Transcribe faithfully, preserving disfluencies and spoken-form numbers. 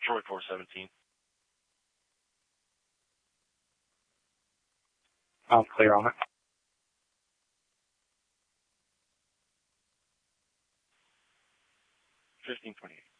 Detroit four seventeen. I'm clear on it. fifteen twenty-eight.